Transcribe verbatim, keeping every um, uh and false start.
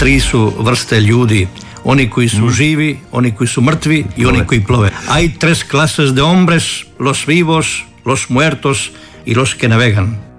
tri su vrste ljudi. Oni koji su mm. živi, oni koji su mrtvi i oni koji plove. Hay tres clases de hombres, los vivos, los muertos y los que navegan.